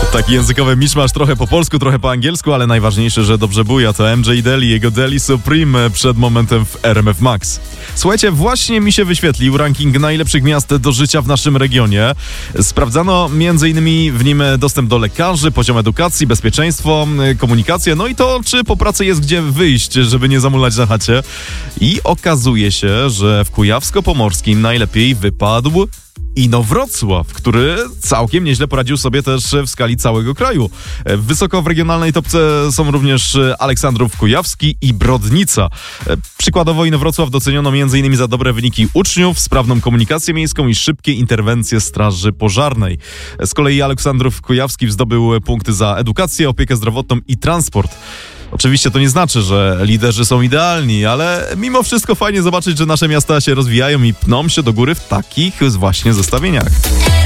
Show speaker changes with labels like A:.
A: Taki językowy miszmasz, trochę po polsku, trochę po angielsku, ale najważniejsze, że dobrze buja, to MJ Deli, jego Deli Supreme przed momentem w RMF Max. Słuchajcie, właśnie mi się wyświetlił ranking najlepszych miast do życia w naszym regionie. Sprawdzano m.in. w nim dostęp do lekarzy, poziom edukacji, bezpieczeństwo, komunikację, no i to, czy po pracy jest gdzie wyjść, żeby nie zamulać na chacie. I okazuje się, że w Kujawsko-Pomorskim najlepiej wypadł Inowrocław, który całkiem nieźle poradził sobie też w skali całego kraju. Wysoko w regionalnej topce są również Aleksandrów Kujawski i Brodnica. Przykładowo Inowrocław doceniono m.in. za dobre wyniki uczniów, sprawną komunikację miejską i szybkie interwencje straży pożarnej. Z kolei Aleksandrów Kujawski zdobył punkty za edukację, opiekę zdrowotną i transport. Oczywiście to nie znaczy, że liderzy są idealni, ale mimo wszystko fajnie zobaczyć, że nasze miasta się rozwijają i pną się do góry w takich właśnie zestawieniach.